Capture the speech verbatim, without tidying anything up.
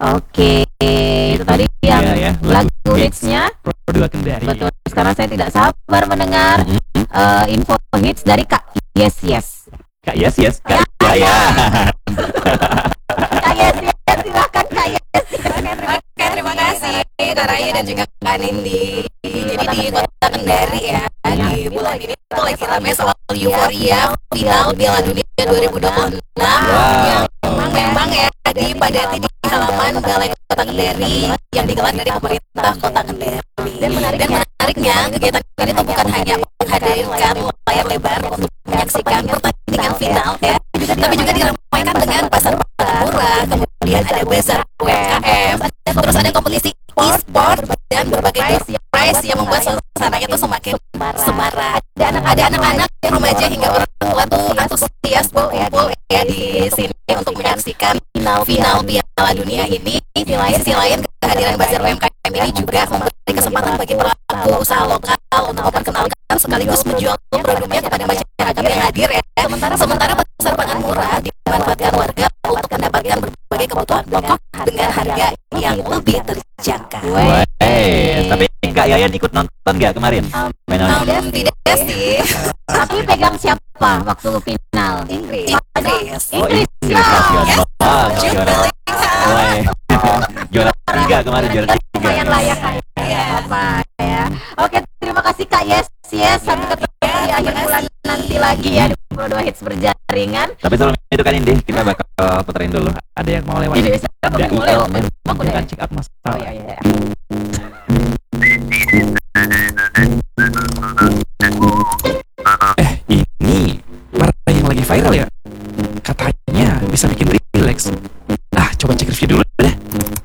Oke, itu tadi yang Iya ya, lagu lagu hits hitsnya. Pro dua Kendari. Betul, sekarang saya tidak sabar mendengar Mhm. eh, info hits dari Kak Yes Yes. Kak Yes Yes, Kak Ya, ya. Kak Yes Yes, silakan Kak Yes Yes. Oke, terima kasih Kak Raya dan juga Kak Nindi. Jadi di kota Kendari ya, di bulan ini tuh lagi rame soal euforia final Piala Dunia dua ribu dua puluh enam yang memang ya dipadati di halaman Balai Kota Kendari yang digelar dari pemerintah Kota Kendari. Dan menariknya, kegiatan ini tuh bukan hanya menghadirkan layar lebar untuk menyaksikan pertandingan final ya, tapi juga diramaikan dengan pasar murah, kemudian ada bazar U M K M, terus ada kompetisi e-sport dan berbagai door prize yang membuat suasananya tuh semakin semarak. Ada anak-anak, remaja hingga orang tua tuh antusias berkumpul ya di sini untuk menyaksikan final final Piala Dunia ini. Di lain sisi lain, kehadiran bazar U M K M ini juga memberi kesempatan bagi pelaku usaha lokal untuk memperkenalkan sekaligus menjual produknya kepada masyarakat yang hadir ya. Sementara sementara pasar pangan murah dimanfaatkan warga untuk mendapatkan berbagai kebutuhan pokok dengan harga yang lebih terjangkau. Wah, eh, tapi Kak Yayan ikut nonton gak kemarin? Final. Dan tidak sih. Tapi pegang siapa waktu final? Inggris. Inggris. Oh, Inggris. Inggris nasional. Wah, juara. Wah, juara tiga kemarin, juara tiga. Lumayan layak ya, apa ya. Oke, terima kasih Kak Yes Yes. Sampai ketemu di akhir bulan nanti lagi ya di dua puluh dua hits berjaringan. Tapi sebelum itu kan Indi, kita bakal puterin dulu. Ada yang mau lewat. Ini bisa Ada boleh. I L Aku deh. menggunakan check out mas. Oh iya iya.